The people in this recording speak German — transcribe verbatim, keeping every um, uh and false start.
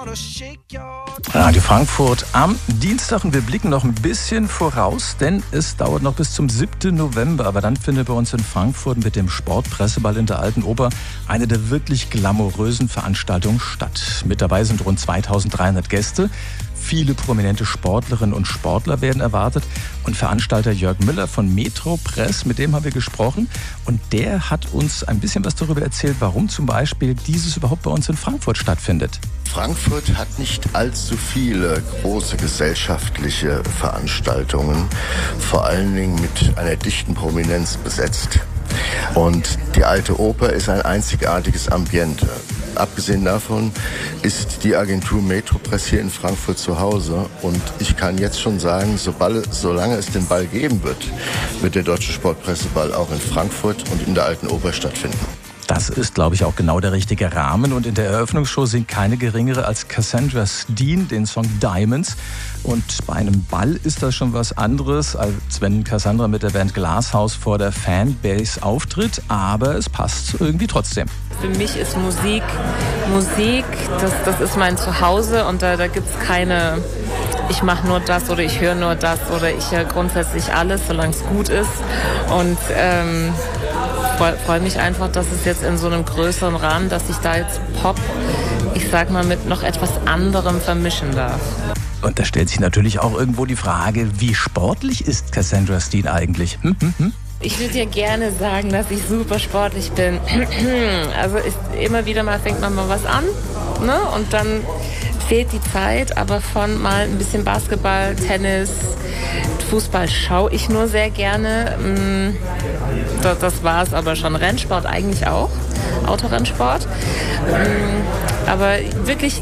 Radio Frankfurt am Dienstag und wir blicken noch ein bisschen voraus, denn es dauert noch bis zum siebten November. Aber dann findet bei uns in Frankfurt mit dem Sportpresseball in der Alten Oper eine der wirklich glamourösen Veranstaltungen statt. Mit dabei sind rund zweitausenddreihundert Gäste. Viele prominente Sportlerinnen und Sportler werden erwartet. Und Veranstalter Jörg Müller von Metro Press, mit dem haben wir gesprochen. Und der hat uns ein bisschen was darüber erzählt, warum zum Beispiel dieses überhaupt bei uns in Frankfurt stattfindet. Frankfurt hat nicht allzu viele große gesellschaftliche Veranstaltungen, vor allen Dingen mit einer dichten Prominenz besetzt. Und die Alte Oper ist ein einzigartiges Ambiente. Abgesehen davon ist die Agentur Metro Press hier in Frankfurt zu Hause. Und ich kann jetzt schon sagen, sobald, solange es den Ball geben wird, wird der Deutsche Sportpresseball auch in Frankfurt und in der Alten Oper stattfinden. Das ist, glaube ich, auch genau der richtige Rahmen. Und in der Eröffnungsshow singt keine geringere als Cassandra Steen den Song Diamonds. Und bei einem Ball ist das schon was anderes, als wenn Cassandra mit der Band Glasshouse vor der Fanbase auftritt. Aber es passt irgendwie trotzdem. Für mich ist Musik, Musik, das, das ist mein Zuhause und da, da gibt es keine, ich mache nur das oder ich höre nur das oder ich höre grundsätzlich alles, solange es gut ist. Und ähm, freue freu mich einfach, dass es jetzt in so einem größeren Rahmen, dass ich da jetzt Pop, ich sag mal, mit noch etwas anderem vermischen darf. Und da stellt sich natürlich auch irgendwo die Frage, wie sportlich ist Cassandra Steen eigentlich? Hm, hm, hm? Ich würde dir gerne sagen, dass ich super sportlich bin. Also ist, immer wieder mal fängt man mal was an, ne? Und dann fehlt die Zeit, aber von mal ein bisschen Basketball, Tennis, Fußball schaue ich nur sehr gerne. Das, das war es aber schon. Rennsport eigentlich auch, Autorennsport. Aber wirklich